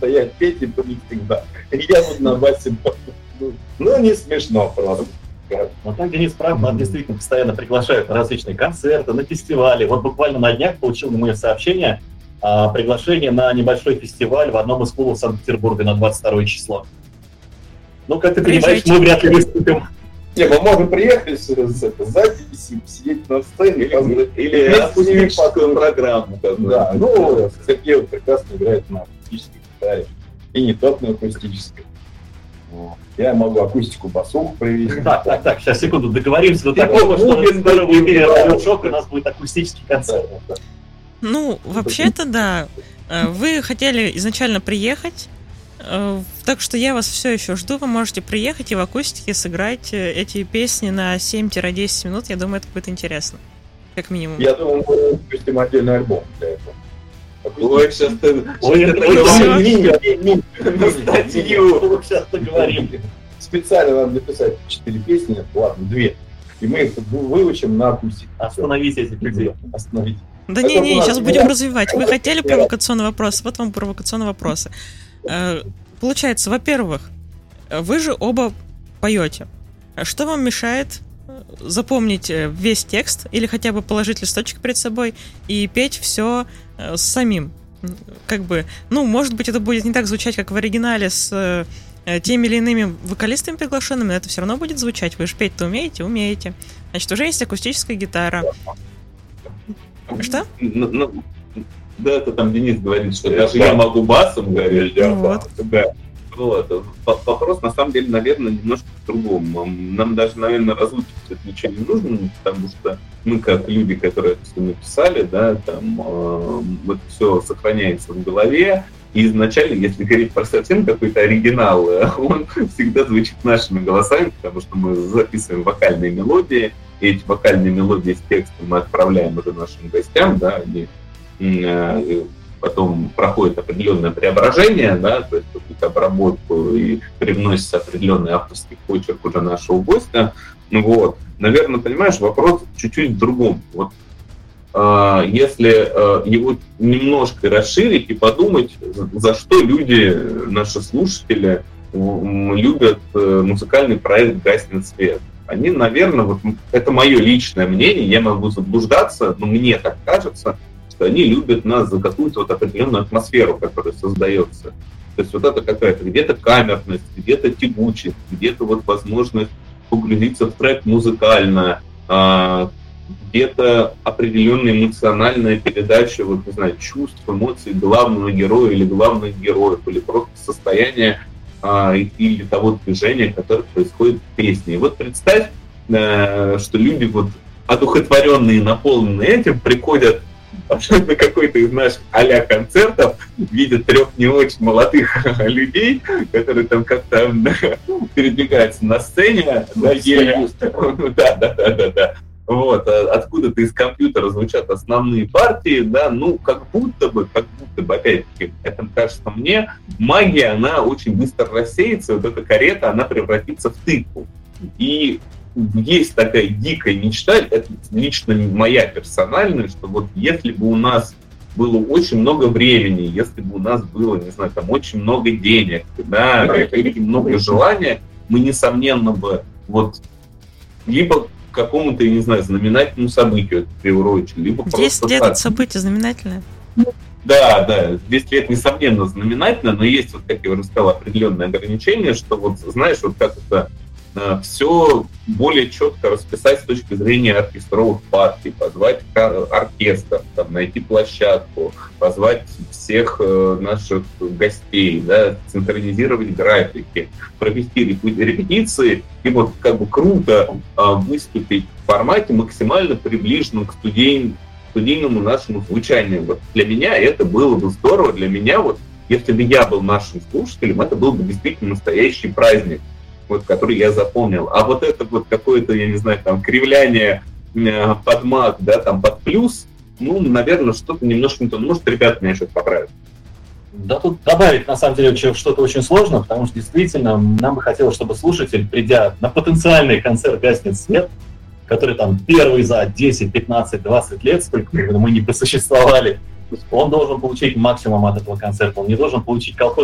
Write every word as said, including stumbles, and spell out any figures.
стоять петь, и то не всегда. Я вот на басе, ну, не смешно просто. Вот так Денис прав, нас действительно постоянно приглашают на различные концерты, на фестивали. Вот буквально на днях получил на мое сообщение а, приглашение на небольшой фестиваль в одном из клубов Санкт-Петербурга на двадцать второе число. Ну, как ты понимаешь, мы вряд ли выступим. Не, мы можем приехать с, с, с записи, сидеть на сцене или, или акустическую программу. Да, ну, Сергей вот прекрасно играет на акустической гитаре, и не только на акустической. Я могу акустику басуху привезти. Так, так, так, сейчас, секунду, договоримся до такого, что в первом эфире радиошок у нас будет акустический концерт. Ну, вообще-то, да. Вы хотели изначально приехать, так что я вас все еще жду. Вы можете приехать и в акустике сыграть эти песни на семь-десять минут. Я думаю, это будет интересно. Как минимум. Я думаю, мы выпустим отдельный альбом для этого. Ой, сейчас ты... Ой, статью сейчас поговорим. Специально надо написать четыре песни, ладно, две. И мы их выучим на акустике. Остановите этих людей. Остановите. Да не-не, сейчас будем развивать. Вы хотели провокационный вопрос? Вот вам провокационные вопросы. Получается, во-первых, вы же оба поете. Что вам мешает запомнить весь текст или хотя бы положить листочек перед собой и петь все с самим? Как бы, ну, может быть, это будет не так звучать, как в оригинале с теми или иными вокалистами приглашенными, но это все равно будет звучать. Вы же петь-то умеете? Умеете. Значит, уже есть акустическая гитара. Что? Ну, ну, да, это там Денис говорит, что даже я могу басом говорить. Ну, вот. Да. Вот. Вопрос, на самом деле, наверное, немножко в другом. Нам даже, наверное, разучиться это ничего не нужно, потому что мы, как люди, которые это все написали, да, там, э, это все сохраняется в голове. И изначально, если говорить про совсем какой-то оригинал, он всегда звучит нашими голосами, потому что мы записываем вокальные мелодии, и эти вокальные мелодии с текстом мы отправляем уже нашим гостям, да, они э, потом проходит определенное преображение, да, то есть какую-то обработку, и привносится определенный авторский почерк уже нашего гостя. Ну вот, наверное, понимаешь, вопрос чуть-чуть в другом. Вот, э, если э, его немножко расширить и подумать, за что люди, наши слушатели, э, любят э, музыкальный проект «Гаснет свет». Они, наверное, вот это мое личное мнение, я могу заблуждаться, но мне так кажется, что они любят нас за какую-то вот определенную атмосферу, которая создается. То есть вот это какая-то где-то камерность, где-то тягучесть, где-то вот возможность погрузиться в трек музыкально, а, где-то определенная эмоциональная передача, вот, не знаю, чувств, эмоций главного героя или главных героев, или просто состояние а, или того движения, которое происходит в песне. И вот представь, а, что люди вот одухотворенные, наполненные этим, приходят на какой-то из наших а-ля концертов, видят трех не очень молодых людей, которые там как-то передвигаются на сцене, да, еле, да, да, да, да, да. Вот, откуда-то из компьютера звучат основные партии, да, ну, как будто бы, как будто бы, опять-таки, это кажется мне, магия, она очень быстро рассеется, вот эта карета, она превратится в тыкву. И есть такая дикая мечта, это лично моя персональная, что вот если бы у нас было очень много времени, если бы у нас было, не знаю, там очень много денег, да, и много желания, мы, несомненно, бы вот либо к какому-то, я не знаю, знаменательному событию приурочили, либо просто... десять лет это событие знаменательное. Да, да, десять лет, несомненно, знаменательно, но есть, вот, как я уже сказал, определенные ограничения, что вот, знаешь, вот как это все более четко расписать с точки зрения оркестровых партий, позвать оркестр, там, найти площадку, позвать всех э, наших гостей, да, синхронизировать графики, провести репетиции и вот как бы круто э, выступить в формате максимально приближенном к студийному, студийному нашему звучанию. Вот для меня это было бы здорово, для меня вот, если бы я был нашим слушателем, это был бы действительно настоящий праздник, вот, который я запомнил. А вот это вот какое-то, я не знаю, там, кривляние э, под мат, да, там, под плюс, ну, наверное, что-то немножко не то. Может, ребята меня что-то поправят. Да тут добавить, на самом деле, что-то очень сложно, потому что, действительно, нам бы хотелось, чтобы слушатель, придя на потенциальный концерт «Гаснет свет», который там первый за десять, пятнадцать, двадцать лет, сколько мы не просуществовали, он должен получить максимум от этого концерта, он не должен получить колхоз